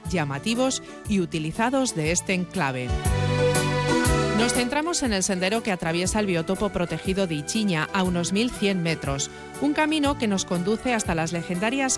llamativos y utilizados de este enclave. Nos centramos en el sendero que atraviesa el biotopo protegido de Ichiña a unos 1.100 metros, un camino que nos conduce hasta las legendarias